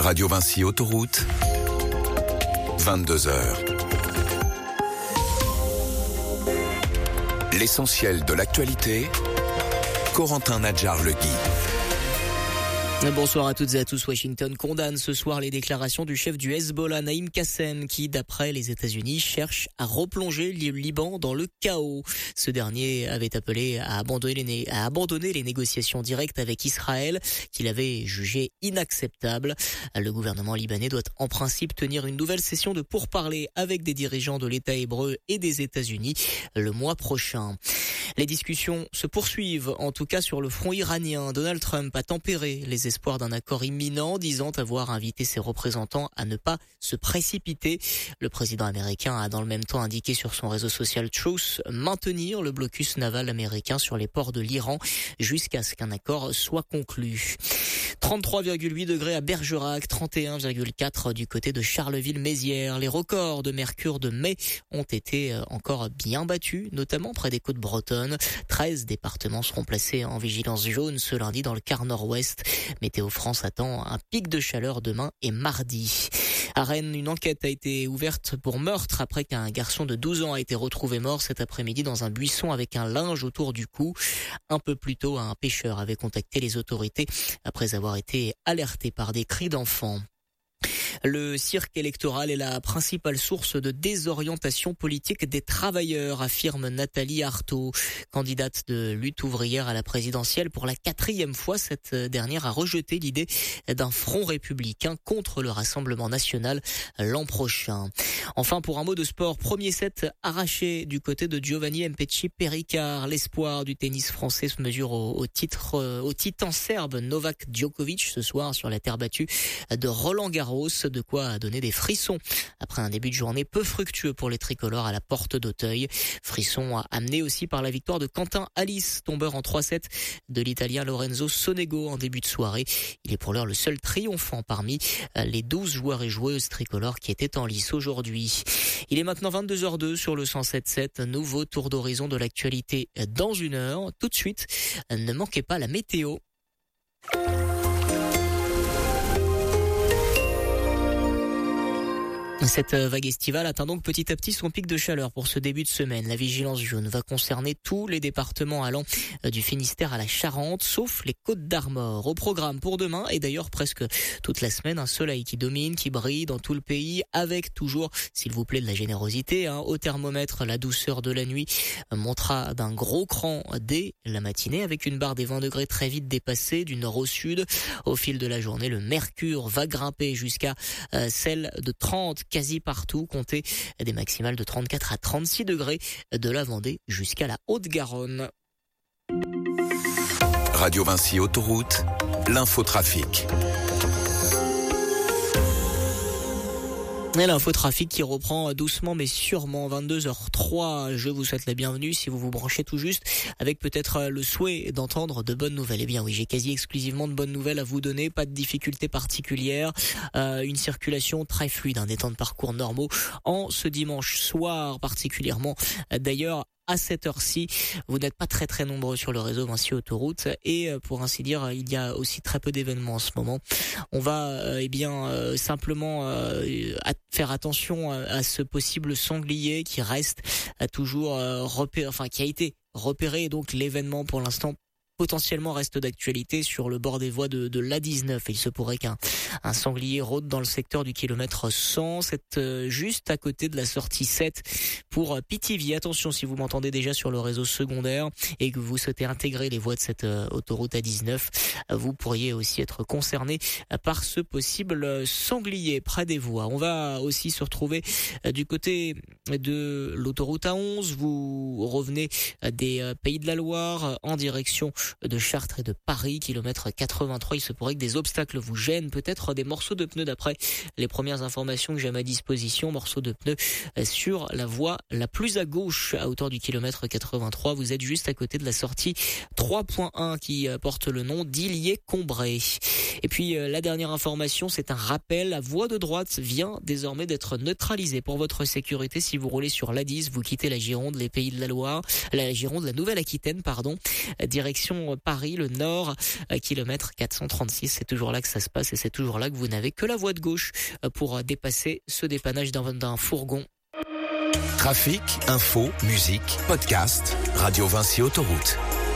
Radio Vinci Autoroute, 22h. L'essentiel de l'actualité, Corentin Nadjar-Legui. Bonsoir à toutes et à tous. Washington condamne ce soir les déclarations du chef du Hezbollah, Naïm Qassem, qui, d'après les États-Unis, cherche à replonger le Liban dans le chaos. Ce dernier avait appelé à abandonner les négociations directes avec Israël, qu'il avait jugées inacceptables. Le gouvernement libanais doit en principe tenir une nouvelle session de pourparlers avec des dirigeants de l'État hébreu et des États-Unis le mois prochain. Les discussions se poursuivent, en tout cas sur le front iranien. Donald Trump a tempéré les espoirs d'un accord imminent, disant avoir invité ses représentants à ne pas se précipiter. Le président américain a dans le même temps indiqué sur son réseau social Truth maintenir le blocus naval américain sur les ports de l'Iran jusqu'à ce qu'un accord soit conclu. 33,8 degrés à Bergerac, 31,4 du côté de Charleville-Mézières. Les records de mercure de mai ont été encore bien battus, notamment près des côtes bretonnes. 13 départements seront placés en vigilance jaune ce lundi dans le quart nord-ouest. Météo France attend un pic de chaleur demain et mardi. À Rennes, une enquête a été ouverte pour meurtre après qu'un garçon de 12 ans a été retrouvé mort cet après-midi dans un buisson avec un linge autour du cou. Un peu plus tôt, un pêcheur avait contacté les autorités après avoir été alerté par des cris d'enfants. Le cirque électoral est la principale source de désorientation politique des travailleurs, affirme Nathalie Arthaud, candidate de lutte ouvrière à la présidentielle. Pour la 4e fois, cette dernière a rejeté l'idée d'un front républicain contre le Rassemblement national l'an prochain. Enfin, pour un mot de sport, premier set arraché du côté de Giovanni Mpetshi Pericard. L'espoir du tennis français se mesure au titan serbe Novak Djokovic ce soir sur la terre battue de Roland-Garros. De quoi donner des frissons après un début de journée peu fructueux pour les tricolores à la porte d'Auteuil. Frissons amenés aussi par la victoire de Quentin Alice, tombeur en 3-7 de l'Italien Lorenzo Sonego en début de soirée. Il est pour l'heure le seul triomphant parmi les 12 joueurs et joueuses tricolores qui étaient en lice aujourd'hui. Il est maintenant 22h02 sur le 107.7. Nouveau tour d'horizon de l'actualité dans une heure. Tout de suite, ne manquez pas la météo. Cette vague estivale atteint donc petit à petit son pic de chaleur pour ce début de semaine. La vigilance jaune va concerner tous les départements allant du Finistère à la Charente, sauf les Côtes d'Armor. Au programme pour demain et d'ailleurs presque toute la semaine, un soleil qui domine, qui brille dans tout le pays, avec toujours, s'il vous plaît, de la générosité. Au thermomètre, la douceur de la nuit montera d'un gros cran dès la matinée, avec une barre des 20 degrés très vite dépassée du nord au sud. Au fil de la journée, le mercure va grimper jusqu'à celle de 30 quasi partout, comptez des maximales de 34 à 36 degrés de la Vendée jusqu'à la Haute-Garonne. Radio Vinci Autoroute, l'infotrafic. Et l'infotrafic qui reprend doucement mais sûrement 22h03. Je vous souhaite la bienvenue si vous vous branchez tout juste avec peut-être le souhait d'entendre de bonnes nouvelles. Eh bien oui, j'ai quasi exclusivement de bonnes nouvelles à vous donner, pas de difficultés particulières, une circulation très fluide, des temps de parcours normaux en ce dimanche soir particulièrement. D'ailleurs, à cette heure-ci, vous n'êtes pas très nombreux sur le réseau Vinci Autoroute et pour ainsi dire, il y a aussi très peu d'événements en ce moment. On va simplement faire attention à ce possible sanglier qui reste toujours qui a été repéré, et donc l'événement pour l'instant potentiellement reste d'actualité sur le bord des voies de l'A19. Il se pourrait qu'un sanglier rôde dans le secteur du kilomètre 100. C'est juste à côté de la sortie 7 pour Pithiviers. Attention, si vous m'entendez déjà sur le réseau secondaire et que vous souhaitez intégrer les voies de cette autoroute A19, vous pourriez aussi être concerné par ce possible sanglier près des voies. On va aussi se retrouver du côté de l'autoroute A11. Vous revenez des Pays de la Loire en direction de Chartres et de Paris, kilomètre 83. Il se pourrait que des obstacles vous gênent, peut-être des morceaux de pneus d'après les premières informations que j'ai à ma disposition. Morceaux de pneus sur la voie la plus à gauche à hauteur du kilomètre 83. Vous êtes juste à côté de la sortie 3.1 qui porte le nom d'Illier-Combray. Et puis la dernière information, c'est un rappel. La voie de droite vient désormais d'être neutralisée pour votre sécurité. Si vous roulez sur l'A10, vous quittez la Gironde, les Pays de la Loire, la Gironde, la Nouvelle-Aquitaine, direction direction Paris, le nord, kilomètre 436. C'est toujours là que ça se passe et c'est toujours là que vous n'avez que la voie de gauche pour dépasser ce dépannage d'un fourgon. Trafic, info, musique, podcast, Radio Vinci Autoroute.